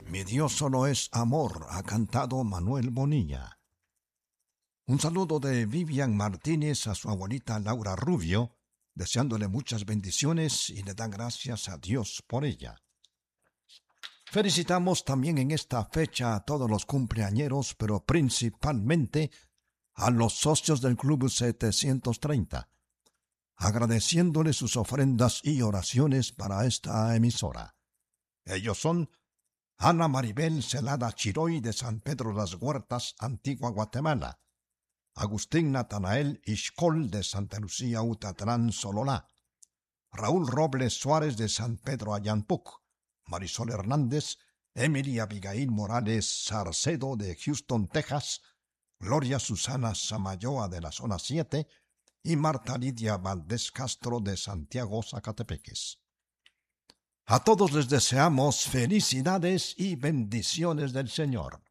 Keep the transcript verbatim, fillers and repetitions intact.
Mi Dios solo es amor, ha cantado Manuel Bonilla. Un saludo de Vivian Martínez a su abuelita Laura Rubio, deseándole muchas bendiciones y le da gracias a Dios por ella. Felicitamos también en esta fecha a todos los cumpleañeros, pero principalmente a los socios del Club setecientos treinta, agradeciéndole sus ofrendas y oraciones para esta emisora. Ellos son Ana Maribel Celada Chiroy de San Pedro Las Huertas, Antigua Guatemala; Agustín Natanael Ixcol de Santa Lucía Utatlán, Sololá; Raúl Robles Suárez de San Pedro Ayampuc; Marisol Hernández, Emily Abigail Morales Sarcedo de Houston, Texas; Gloria Susana Samayoa de la Zona siete y Marta Lidia Valdés Castro de Santiago, Zacatepeques. A todos les deseamos felicidades y bendiciones del Señor.